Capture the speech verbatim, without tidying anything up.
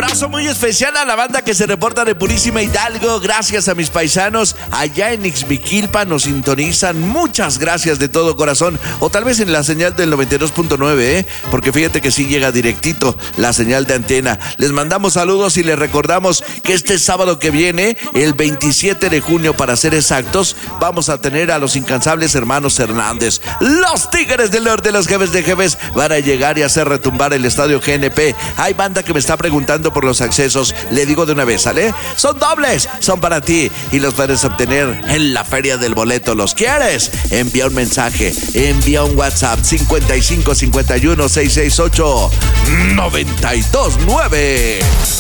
abrazo muy especial a la banda que se reporta de Purísima Hidalgo. Gracias a mis paisanos allá en Ixmiquilpa, nos sintonizan. Muchas gracias de todo corazón. O tal vez en la señal del noventa y dos punto nueve, ¿eh? Porque fíjate que sí llega directito la señal de antena. Les mandamos saludos y les recordamos que este sábado que viene, el veintisiete de junio para ser exactos, vamos a tener a los incansables hermanos Hernández. Los Tigres del Norte, los jefes de jefes, van a llegar y hacer retumbar el estadio G N P. Hay banda que me está preguntando por los accesos. Le digo de una vez, ¿sale? Son dobles, son para ti y los puedes obtener en la Feria del Boleto. ¿Los quieres? Envía un mensaje, envía un WhatsApp cincuenta y cinco cincuenta y uno seiscientos sesenta y ocho noventa y dos nueve.